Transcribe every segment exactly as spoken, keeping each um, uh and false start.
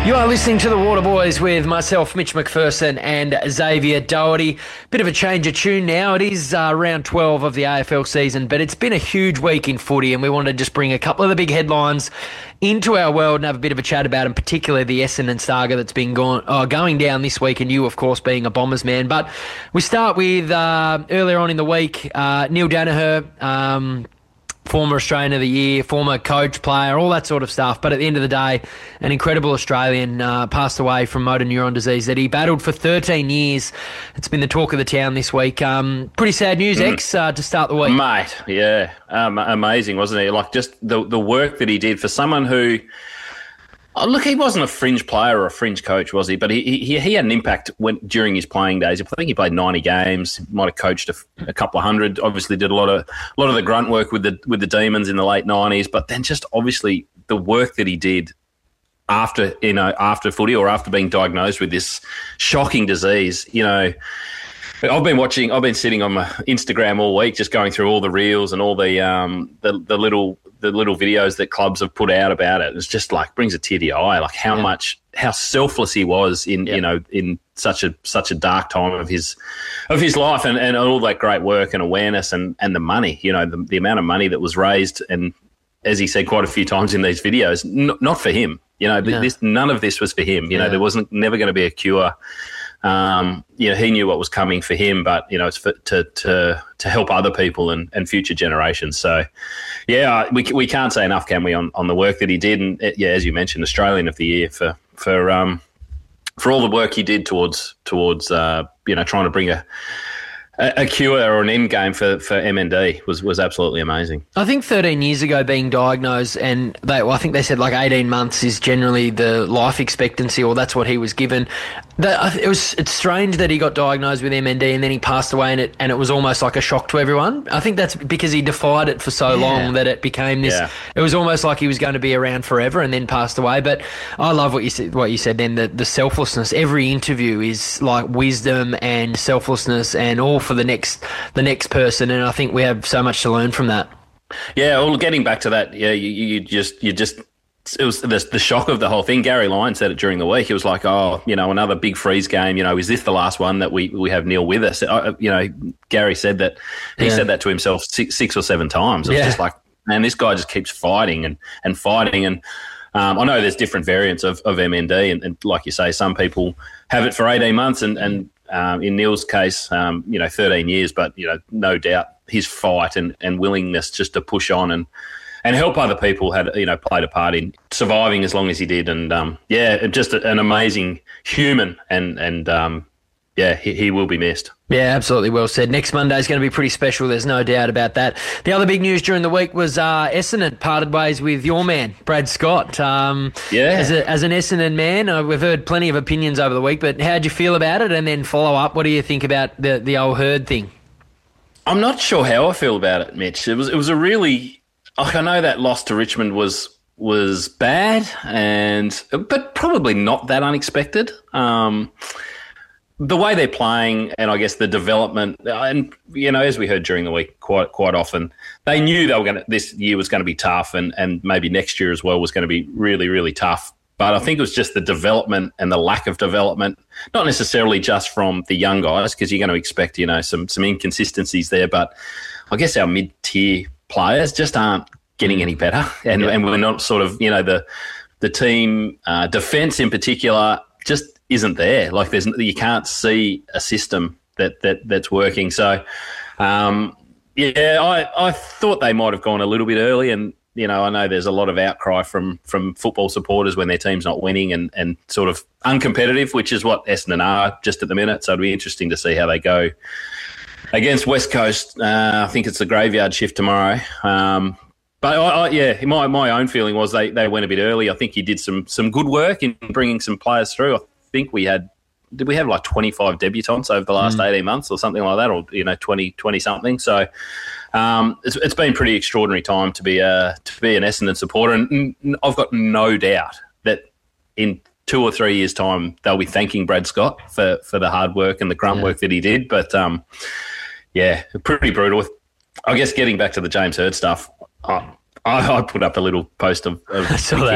You are listening to The Water Boys with myself, Mitch McPherson, and Xavier Doherty. Bit of a change of tune now. It is uh, round twelve of the A F L season, but it's been a huge week in footy, and we wanted to just bring a couple of the big headlines into our world and have a bit of a chat about them, particularly the Essendon saga that's been going, uh, going down this week, and you, of course, being a Bombers man. But we start with uh, earlier on in the week, uh, Neil Daniher, um, former Australian of the Year, former coach, player, all that sort of stuff. But at the end of the day, an incredible Australian uh, passed away from motor neuron disease that he battled for thirteen years. It's been the talk of the town this week. Um, pretty sad news, mm. X, uh, to start the week. Mate, yeah. Um, amazing, wasn't he? Like, just the, the work that he did for someone who... Oh, look, he wasn't a fringe player or a fringe coach, was he? But he he, he had an impact when, during his playing days. I think he played ninety games, might have coached a, a couple of hundred. Obviously, did a lot of a lot of the grunt work with the with the Demons in the late nineties. But then, just obviously, the work that he did after you know after footy or after being diagnosed with this shocking disease, you know. I've been watching. I've been sitting on my Instagram all week, just going through all the reels and all the um the, the little the little videos that clubs have put out about it. It's just like brings a tear to your eye, like how yeah. much how selfless he was in yeah. you know in such a such a dark time of his of his life, and, and all that great work and awareness and, and the money, you know, the, the amount of money that was raised, and as he said quite a few times in these videos, n- not for him. You know, yeah. this none of this was for him. You know, yeah. there wasn't never going to be a cure. Um, you know, he knew what was coming for him, but you know, it's for, to to to help other people and, and future generations. So, yeah, we we can't say enough, can we, on, on the work that he did, and yeah, as you mentioned, Australian of the Year for for um for all the work he did towards towards uh you know trying to bring a. A cure or an end game for, for M N D was, was absolutely amazing. I think thirteen years ago being diagnosed, and they, well, I think they said like eighteen months is generally the life expectancy, or that's what he was given. That, it was it's strange that he got diagnosed with M N D and then he passed away, and it and it was almost like a shock to everyone. I think that's because he defied it for so yeah. long that it became this. Yeah. It was almost like he was going to be around forever and then passed away. But I love what you said. What you said then, the the selflessness. Every interview is like wisdom and selflessness and all for the next the next person, and I think we have so much to learn from that. Yeah, well, getting back to that, yeah, you, you just you just it was the, the shock of the whole thing. Gary Lyon said it during the week. He was like, "Oh, you know, another big freeze game. You know, is this the last one that we, we have Neil with us?" Uh, you know, Gary said that he yeah. said that to himself six, six or seven times. It was yeah. just like, man, this guy just keeps fighting and and fighting and. Um, I know there's different variants of, of M N D, and, and like you say, some people have it for eighteen months, and, and um, in Neil's case, um, you know, thirteen years. But you know, no doubt his fight and, and willingness just to push on and, and help other people had you know played a part in surviving as long as he did. And um, yeah, just an amazing human, and and um, yeah, he, he will be missed. Yeah, absolutely well said. Next Monday is going to be pretty special. There's no doubt about that. The other big news during the week was uh, Essendon parted ways with your man, Brad Scott. Um, yeah. As, a, as an Essendon man, uh, we've heard plenty of opinions over the week, but how'd you feel about it? And then follow up, what do you think about the, the old Herd thing? I'm not sure how I feel about it, Mitch. It was it was a really... Like, I know that loss to Richmond was was bad, and but probably not that unexpected. Um The way they're playing, and I guess the development, and you know, as we heard during the week, quite quite often, they knew they were going to. This year was going to be tough, and and maybe next year as well was going to be really really tough. But I think it was just the development and the lack of development, not necessarily just from the young guys, because you're going to expect you know some some inconsistencies there. But I guess our mid tier players just aren't getting any better, and yeah. and we're not sort of you know the the team uh, defence in particular just. Isn't there. Like there's you can't see a system that, that that's working. So, um, yeah, I, I thought they might have gone a little bit early, and you know I know there's a lot of outcry from from football supporters when their team's not winning and, and sort of uncompetitive, which is what Essendon are just at the minute. So it'd be interesting to see how they go against West Coast. Uh, I think it's the graveyard shift tomorrow. Um, But, I, I, yeah, my my own feeling was they, they went a bit early. I think he did some some good work in bringing some players through. I think we had, did we have like twenty-five debutants over the last mm. eighteen months or something like that, or, you know, twenty, twenty-something. So um, it's it's been a pretty extraordinary time to be, a, to be an Essendon supporter. And I've got no doubt that in two or three years' time they'll be thanking Brad Scott for, for the hard work and the grunt yeah. work that he did. But, um, yeah, pretty brutal. I guess getting back to the James Hird stuff, I, I, I put up a little post of, of I saw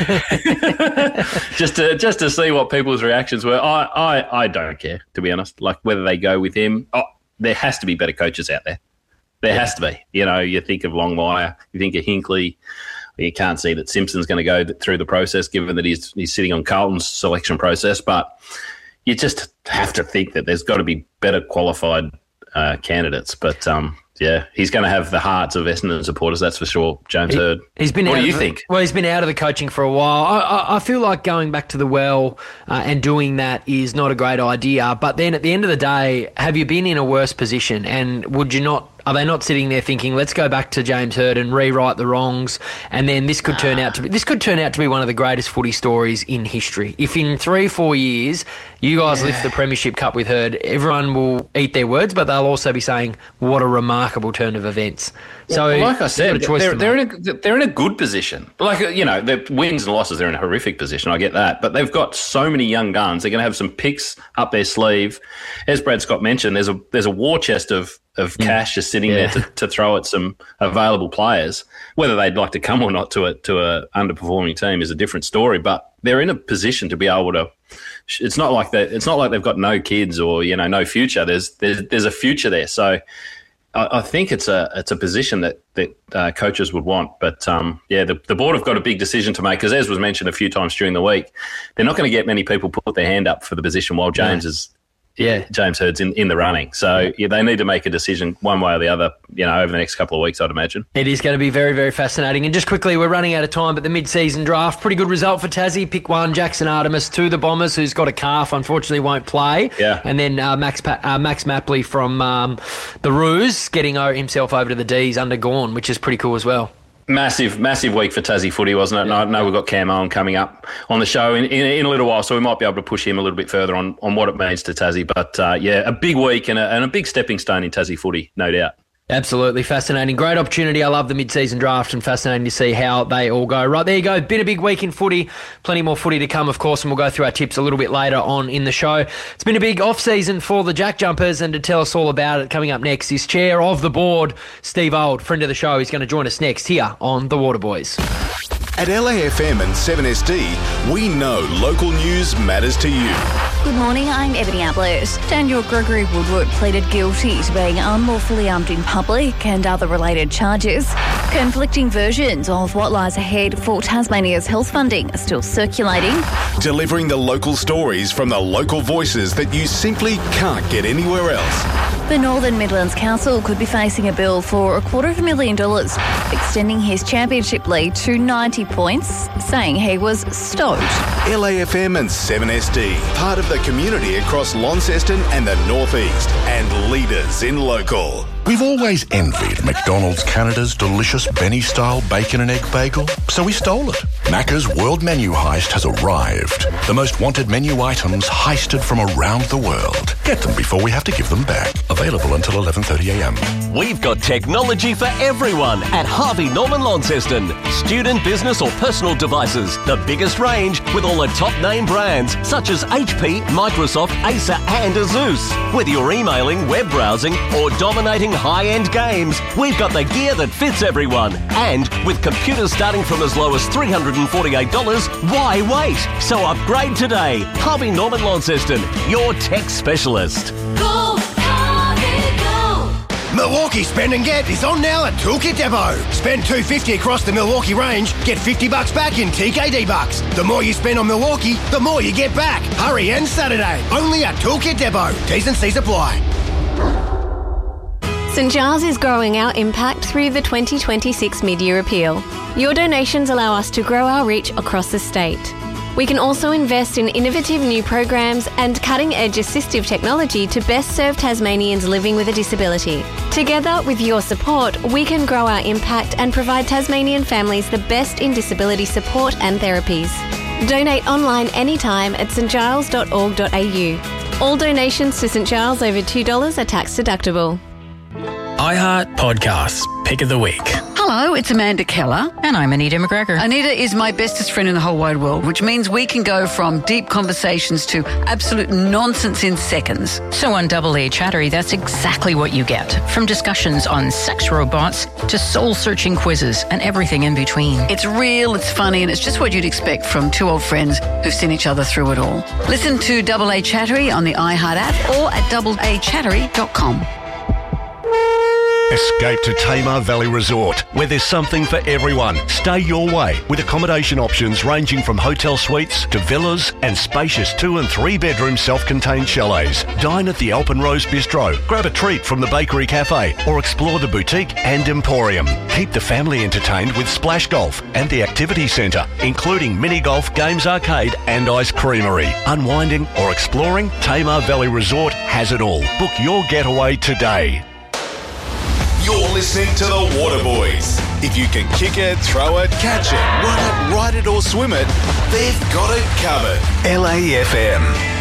that. just to just to see what people's reactions were. I, I, I don't care, to be honest. Like whether they go with him. Oh, there has to be better coaches out there. There yeah. has to be. You know, you think of Longmire, you think of Hinkley. You can't see that Simpson's going to go through the process, given that he's he's sitting on Carlton's selection process. But you just have to think that there's got to be better qualified uh, candidates. But um, yeah, he's going to have the hearts of Essendon supporters, that's for sure. James he, Hird. He's been. What out do you of, think? Well, he's been out of the coaching for a while. I, I, I feel like going back to the well uh, and doing that is not a great idea. But then at the end of the day, have you been in a worse position? And would you not? Are they not sitting there thinking, let's go back to James Hird and rewrite the wrongs, and then this could turn out to be this could turn out to be one of the greatest footy stories in history. If in three, four years you guys yeah. lift the Premiership Cup with Hird, everyone will eat their words, but they'll also be saying, what a remarkable turn of events. So, well, like I said, they're, they're in a they're in a good position. Like, you know, the wins and losses, they're in a horrific position. I get that, but they've got so many young guns. They're going to have some picks up their sleeve. As Brad Scott mentioned, there's a there's a war chest of of cash just sitting yeah. there to, to throw at some available players. Whether they'd like to come or not to a to a underperforming team is a different story. But they're in a position to be able to. It's not like that. It's not like they've got no kids or, you know, no future. There's there's there's a future there. So I, I think it's a it's a position that that uh, coaches would want. But um, yeah, the the board have got a big decision to make, because as was mentioned a few times during the week, they're not going to get many people put their hand up for the position while James yeah. is. Yeah, James Hird's in, in the running. So yeah, they need to make a decision one way or the other, you know, over the next couple of weeks, I'd imagine. It is going to be very, very fascinating. And just quickly, we're running out of time, but the mid-season draft, pretty good result for Tassie. Pick one, Jackson Artemis, to the Bombers, who's got a calf, unfortunately won't play. Yeah. And then uh, Max pa- uh, Max Mapley from um, the Roos getting himself over to the D's under Gawn, which is pretty cool as well. Massive, massive week for Tassie footy, wasn't it? And I know we've got Cam Owen coming up on the show in, in, in a little while, so we might be able to push him a little bit further on, on what it means to Tassie. But, uh, yeah, a big week and a, and a big stepping stone in Tassie footy, no doubt. Absolutely fascinating. Great opportunity. I love the mid-season draft, and fascinating to see how they all go. Right, there you go. Been a big week in footy. Plenty more footy to come, of course, and we'll go through our tips a little bit later on in the show. It's been a big off-season for the Jack Jumpers, and to tell us all about it, coming up next is Chair of the Board, Steve Old, friend of the show. He's going to join us next here on The Waterboys. At L A F M and seven S D, we know local news matters to you. Good morning, I'm Ebony Ablett. Daniel Gregory Woodward pleaded guilty to being unlawfully armed in public and other related charges. Conflicting versions of what lies ahead for Tasmania's health funding are still circulating. Delivering the local stories from the local voices that you simply can't get anywhere else. The Northern Midlands Council could be facing a bill for a quarter of a million dollars, extending his championship lead to ninety points, saying he was stoked. L A F M and seven S D, part of the community across Launceston and the North East, and leaders in local. We've always envied McDonald's Canada's delicious Benny-style bacon and egg bagel, so we stole it. Macca's World Menu Heist has arrived. The most wanted menu items heisted from around the world. Get them before we have to give them back. Available until eleven thirty a m. We've got technology for everyone at Harvey Norman Launceston. Student, business or personal devices. The biggest range with all the top name brands such as H P, Microsoft, Acer and Asus. Whether you're emailing, web browsing or dominating high-end games, we've got the gear that fits everyone. And with computers starting from as low as three hundred forty-eight dollars, why wait? So upgrade today. Harvey Norman Launceston, your tech specialist. Go, Harvey, go! Milwaukee Spend and Get is on now at Toolkit Depot. Spend two hundred fifty dollars across the Milwaukee range, get fifty bucks back in T K D bucks. The more you spend on Milwaukee, the more you get back. Hurry and Saturday, only at Toolkit Depot. T's and C's apply. St Giles is growing our impact through the twenty twenty-six Mid-Year Appeal. Your donations allow us to grow our reach across the state. We can also invest in innovative new programs and cutting-edge assistive technology to best serve Tasmanians living with a disability. Together, with your support, we can grow our impact and provide Tasmanian families the best in disability support and therapies. Donate online anytime at st giles dot org dot a u. All donations to St Giles over two dollars are tax deductible. iHeart Podcasts Pick of the Week. Hello, Hello, it's Amanda Keller. And I'm Anita McGregor. Anita is my bestest friend in the whole wide world, which means we can go from deep conversations to absolute nonsense in seconds. So on Double A Chattery, that's exactly what you get. From discussions on sex robots to soul-searching quizzes and everything in between. It's real, it's funny, and it's just what you'd expect from two old friends who've seen each other through it all. Listen to Double A Chattery on the iHeart app or at double a chattery dot com. Escape to Tamar Valley Resort, where there's something for everyone. Stay your way with accommodation options ranging from hotel suites to villas and spacious two and three bedroom self-contained chalets. Dine at the Alpenrose Bistro, grab a treat from the Bakery Cafe or explore the boutique and emporium. Keep the family entertained with Splash Golf and the Activity Centre, including mini golf, games arcade and ice creamery. Unwinding or exploring, Tamar Valley Resort has it all. Book your getaway today. You're listening to the Waterboys. If you can kick it, throw it, catch it, run it, ride it or swim it, they've got it covered. L A F M.